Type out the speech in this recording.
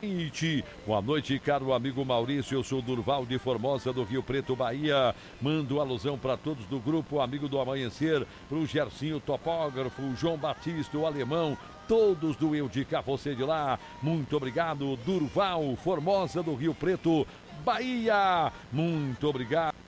Boa noite, caro amigo Maurício. Eu sou Durval de Formosa, do Rio Preto, Bahia. Mando alusão para todos do grupo Amigo do Amanhecer, para o Gercinho Topógrafo, o João Batista, o Alemão, todos do Eu de Cá, você de lá. Muito obrigado, Durval, Formosa do Rio Preto, Bahia. Muito obrigado.